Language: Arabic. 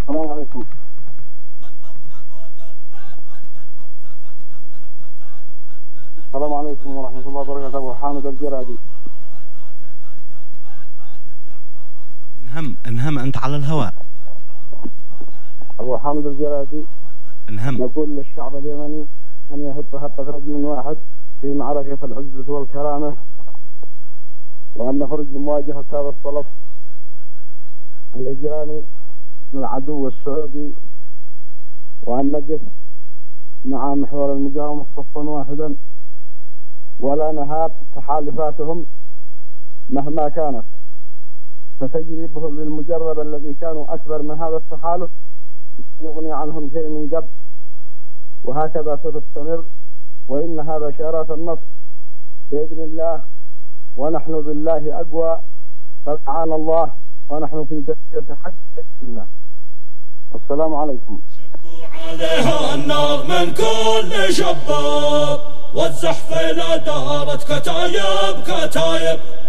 السلام عليكم. السلام عليكم ورحمة الله وبركاته. أبو حامد الجرادي. انهم أنت على الهواء. أبو حامد الجرادي. انهم. نقول للشعب اليمني أن يهب هبة رجل واحد في معركة العزة والكرامة، وأن نخرج لمواجهة هذا الصلف الإجرامي من العدو السعودي، وأن نقف مع محور المقاومة صفا واحدا، ولا نهاب تحالفاتهم مهما كانت، فتجربهم للمجرب الذي كانوا أكبر من هذا التحالف يغني عنهم شيء من قبل، وهكذا ستستمر. وإن هذا شرف النصر بإذن الله، ونحن بالله أقوى، فسبحان الله، ونحن في بداية حق بإذن الله. والسلام عليكم. شكوا عليها النار من كل شباب، والزحف إلى دارت كتايب كتايب.